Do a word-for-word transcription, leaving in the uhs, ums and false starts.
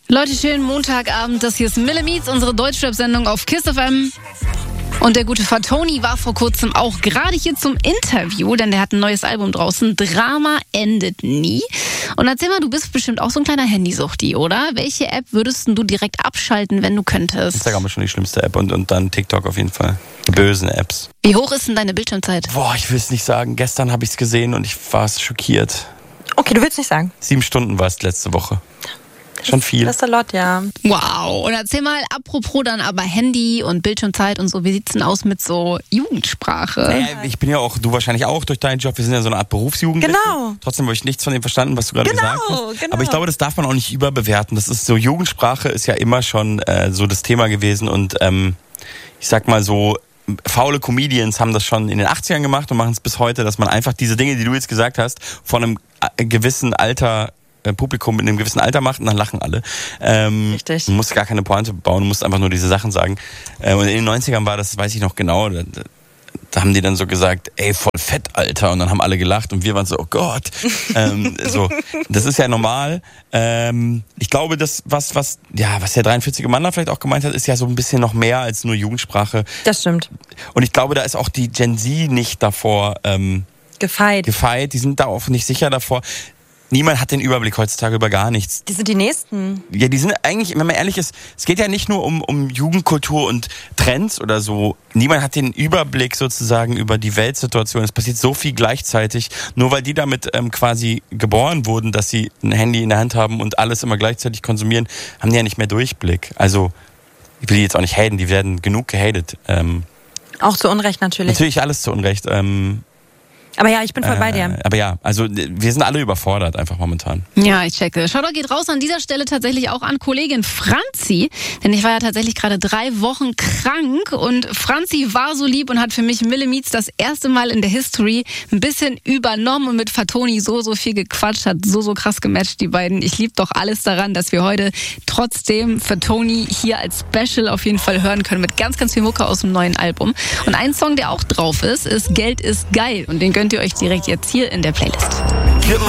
Leute, schönen Montagabend. Das hier ist Mille Meets, unsere Deutschrap-Sendung auf KISS F M. Und der gute Fatoni war vor kurzem auch gerade hier zum Interview, denn der hat ein neues Album draußen. Drama endet nie. Und erzähl mal, du bist bestimmt auch so ein kleiner Handysuchti, oder? Welche App würdest du direkt abschalten, wenn du könntest? Instagram ist schon die schlimmste App und, und dann TikTok auf jeden Fall. Die bösen Apps. Wie hoch ist denn deine Bildschirmzeit? Boah, ich will es nicht sagen. Gestern habe ich es gesehen und ich war schockiert. Okay, du willst nicht sagen. Sieben Stunden war es letzte Woche. Schon viel. Das ist a lot, ja. Wow. Und erzähl mal, apropos dann aber Handy und Bildschirmzeit und so, wie sieht's denn aus mit so Jugendsprache? Naja, ich bin ja auch, du wahrscheinlich auch durch deinen Job, wir sind ja so eine Art Berufsjugend. Genau. Trotzdem habe ich nichts von dem verstanden, was du gerade Genau, gesagt hast. genau. Aber ich glaube, das darf man auch nicht überbewerten. Das ist so, Jugendsprache ist ja immer schon äh, so das Thema gewesen und ähm, ich sag mal so, faule Comedians haben das schon in den achtzigern gemacht und machen es bis heute, dass man einfach diese Dinge, die du jetzt gesagt hast, von einem gewissen Alter Publikum in einem gewissen Alter macht und dann lachen alle. Ähm, Richtig. Du musst gar keine Pointe bauen, du musst einfach nur diese Sachen sagen. Äh, und in den neunzigern war das, weiß ich noch genau, da, da haben die dann so gesagt, ey, voll fett, Alter. Und dann haben alle gelacht und wir waren so, oh Gott. ähm, so, das ist ja normal. Ähm, ich glaube, das, was, was, ja, was der dreiundvierzige Mann da vielleicht auch gemeint hat, ist ja so ein bisschen noch mehr als nur Jugendsprache. Das stimmt. Und ich glaube, da ist auch die Gen Z nicht davor ähm, Gefeit. gefeit. Die sind da auch nicht sicher davor. Niemand hat den Überblick heutzutage über gar nichts. Die sind die Nächsten. Ja, die sind eigentlich, wenn man ehrlich ist, es geht ja nicht nur um, um Jugendkultur und Trends oder so. Niemand hat den Überblick sozusagen über die Weltsituation. Es passiert so viel gleichzeitig. Nur weil die damit ähm, quasi geboren wurden, dass sie ein Handy in der Hand haben und alles immer gleichzeitig konsumieren, haben die ja nicht mehr Durchblick. Also, ich will die jetzt auch nicht haten, die werden genug gehatet. Ähm, Auch zu Unrecht natürlich. natürlich alles zu Unrecht. Ähm, Aber ja, ich bin voll äh, bei dir. Aber ja, also wir sind alle überfordert einfach momentan. Ja, ich checke. Shoutout geht raus an dieser Stelle tatsächlich auch an Kollegin Franzi, denn ich war ja tatsächlich gerade drei Wochen krank und Franzi war so lieb und hat für mich Mille Meets das erste Mal in der History ein bisschen übernommen und mit Fatoni so, so viel gequatscht, hat so, so krass gematcht, die beiden. Ich liebe doch alles daran, dass wir heute trotzdem Fatoni hier als Special auf jeden Fall hören können mit ganz, ganz viel Mucke aus dem neuen Album. Und ein Song, der auch drauf ist, ist Geld ist geil und den könnt ihr euch direkt jetzt hier in der Playlist.